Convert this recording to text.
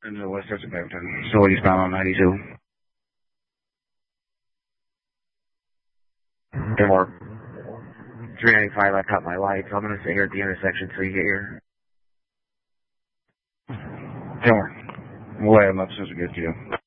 in the West Chester Bampton. Still eastbound on 92. Denmark. 395, I cut my lights. I'm going to stay here at the intersection till you get here. Denmark. We'll have them up as soon as we get to you.